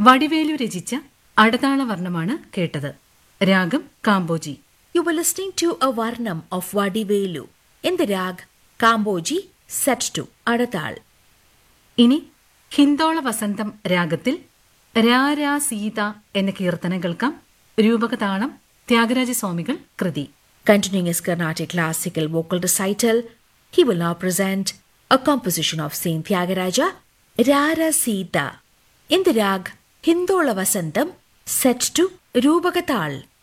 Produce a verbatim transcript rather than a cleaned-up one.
വടിവേലു രചിച്ച അടതാളവർണ്ണമാണ് കേട്ടത്. രാഗം Kambhoji. You were listening to a Varnam of Vadivelu in the rag Kamboji set to Adatal. ഇനി ഹിന്ദോള വസന്തം രാഗത്തിൽ രാരാ സീത എന്ന കീർത്തനം കേൾക്കാം. രൂപകതാളം ത്യാഗരാജസ്വാമികൾ കൃതി. Continuing his Carnatic classical vocal recital, he will now present a composition of Saint Tyagaraja, Rara Sita, in the rag Hindola Vasantam set to Rubagatal.